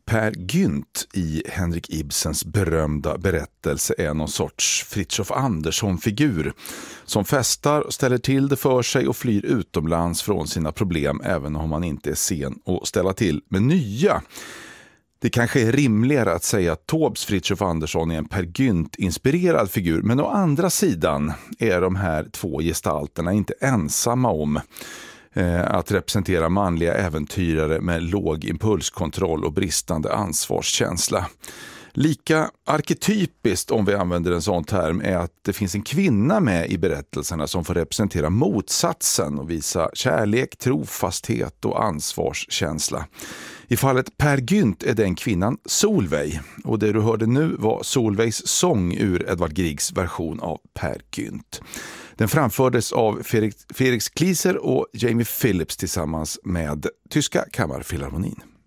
Per Gynt i Henrik Ibsens berömda berättelse är någon sorts Fritiof Andersson-figur som festar och ställer till det för sig och flyr utomlands från sina problem även om man inte är sen att ställa till med nya. Det kanske är rimligare att säga att Taubes Fritiof Andersson är en Per Gynt-inspirerad figur, men å andra sidan är de här två gestalterna inte ensamma om att representera manliga äventyrare med låg impulskontroll och bristande ansvarskänsla. Lika arketypiskt, om vi använder en sån term, är att det finns en kvinna med i berättelserna som får representera motsatsen och visa kärlek, trofasthet och ansvarskänsla. I fallet Per Gynt är den kvinnan Solveig, och det du hörde nu var Solveigs sång ur Edvard Griegs version av Per Gynt. Den framfördes av Felix Klieser och Jamie Phillips tillsammans med Tyska Kammarfilharmonin.